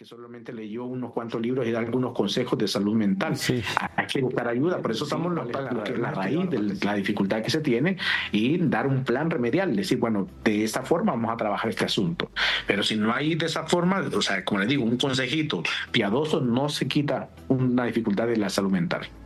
que solamente leyó unos cuantos libros y da algunos consejos de salud mental. Sí. Hay que buscar ayuda, por eso estamos la raíz de la dificultad que se tiene y dar un plan remedial, decir, bueno, de esta forma vamos a trabajar este asunto. Pero si no hay de esa forma, o sea, como les digo, un consejito piadoso no se quita una dificultad de la salud mental.